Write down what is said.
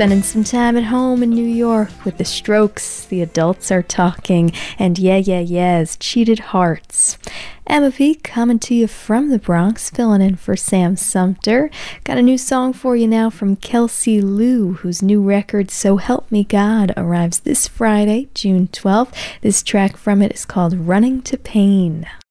spending some time at home in New York with the Strokes, The Adults Are Talking, and Yeah Yeah Yeah's Cheated Hearts. Emma P coming to you from the Bronx, filling in for Sam Sumter. Got a new song for you now from Kelsey Lou, whose new record So Help Me God arrives this Friday, June 12th. This track from it is called Running to Pain.